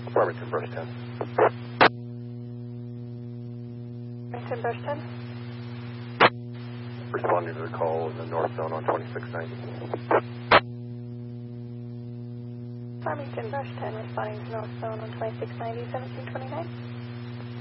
Farmington, Brush 10. Farmington, Brush 10. Responding to the call in the north zone on 2690. Farmington, Brush 10, responding to north zone on 2690, 1729.